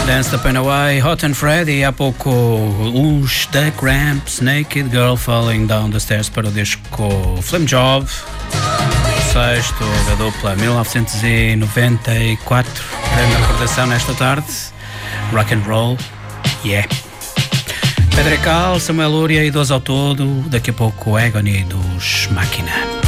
Dance the Pain Away, Hot and Freddy, há pouco os The Cramps, Naked Girl Falling Down the Stairs para o disco Flame Job, sexto da dupla 1994, grande recordação nesta tarde, rock and roll, yeah. Pedro Cal, Samuel Lúria e 12 ao todo, daqui a pouco Agony dos Máquina.